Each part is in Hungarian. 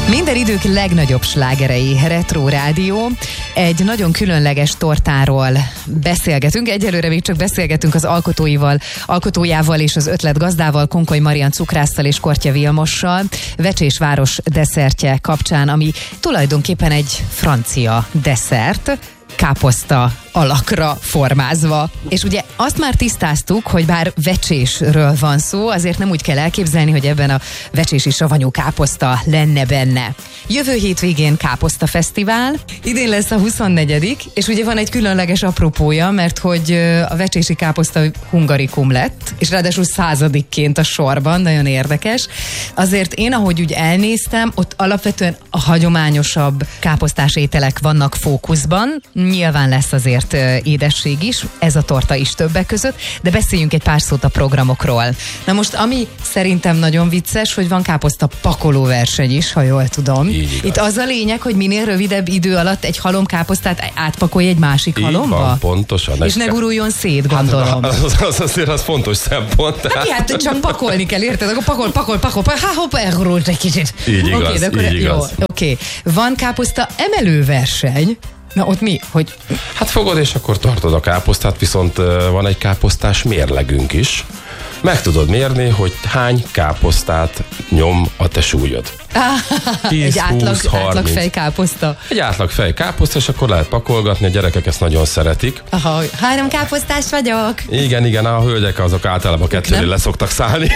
Minden idők legnagyobb slágerei, Retro Rádió. Egy nagyon különleges tortáról beszélgetünk. Egyelőre még csak beszélgetünk az alkotójával és az ötletgazdával, Konkoly Marian cukrásszal és Kortya Vilmossal, Vecsésváros desszertje kapcsán, ami tulajdonképpen egy francia desszert, káposzta alakra formázva. És ugye azt már tisztáztuk, hogy bár vecsésről van szó, azért nem úgy kell elképzelni, hogy ebben a vecsési savanyú káposzta lenne benne. Jövő hétvégén Káposzta Fesztivál, idén lesz a 24. és ugye van egy különleges apropója, mert hogy a vecsési káposzta hungarikum lett, és ráadásul 100-ként a sorban, nagyon érdekes. Azért én, ahogy úgy elnéztem, ott alapvetően a hagyományosabb káposztás ételek vannak fókuszban, nyilván lesz azért édesség is, ez a torta is többek között, de beszéljünk egy pár szót a programokról. Na most, ami szerintem nagyon vicces, hogy van káposzta pakolóverseny is, ha jól tudom. Itt az a lényeg, hogy minél rövidebb idő alatt egy halomkáposztát átpakolj egy másik halomba? Van, pontosan. És ne guruljon szét, gondolom. Hát, azért az fontos szempont. Hát csak pakolni kell, érted? Akkor pakol. Hopp, elgurult egy kicsit. Így igaz, így igaz. Oké. Van káposzta emelőverseny. Na ott mi? Hogy... Hát fogod, és akkor tartod a káposztát, viszont van egy káposztás mérlegünk is. Meg tudod mérni, hogy hány káposztát nyom a te súlyod. 10, egy 20, átlag fejkáposzta. Egy átlag fejkáposzta, és akkor lehet pakolgatni, a gyerekek ezt nagyon szeretik. Aha, 3 káposztás vagyok. Igen, a hölgyek azok általában 2 le szoktak szállni.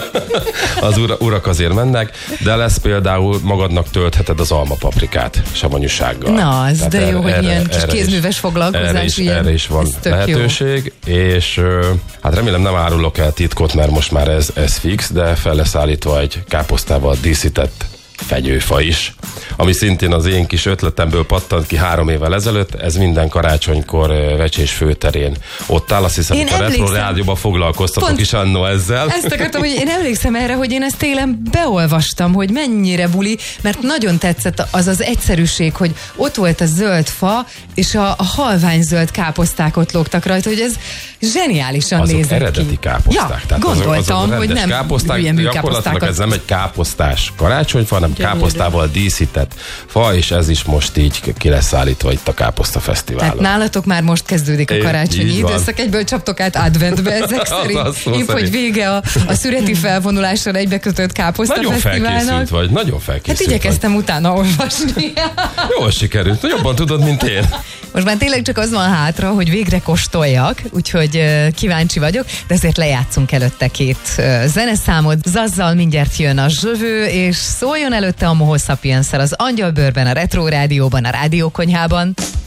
Az urak azért mennek, de lesz például magadnak töltheted az almapaprikát savanyúsággal. Na, az tehát de jó, hogy ilyen kis kézműves foglalkozás. Erre is van lehetőség, jó. És hát remélem nem árulok el titkot, mert most már ez fix, de fel lesz állítva egy káposztával díszített fegyőfa is, ami szintén az én kis ötletemből pattant ki 3 évvel ezelőtt, ez minden karácsonykor Vecsés főterén ott áll, azt hiszem, a Retro Rádióban foglalkoztatok is annó ezzel. Ezt akartam, hogy én emlékszem erre, hogy én ezt télen beolvastam, hogy mennyire buli, mert nagyon tetszett az egyszerűség, hogy ott volt a zöld fa, és a halványzöld káposzták ott lógtak rajta, hogy ez zseniálisan nézett ki. Azok eredeti káposzták. Ja, gondoltam, hogy nem káposzták, gyakorlatilag ez nem egy káposztás karácsonyfa, hanem káposztával díszített fa, és ez is most így ki lesz állítva itt a Káposzta Fesztiválon. Tehát nálatok már most kezdődik a karácsonyi időszak, egyből csaptok át adventbe ezek szerint. Épp, hogy vége a szüreti felvonulással egybekötött Káposzta Fesztiválnak. Nagyon felkészült vagy, nagyon felkészült. Hát igyekeztem utána olvasni. Jól sikerült, jobban tudod, mint én. Most már tényleg csak az van hátra, hogy végre kóstoljak, úgyhogy kíváncsi vagyok, de ezért lejátszunk előtte 2 zeneszámot. Zazzal mindjárt jön a zsövő, és szóljon előtte a Moho Sapiens-szel az Angyalbőrben, a Retro Rádióban, a Rádiókonyhában.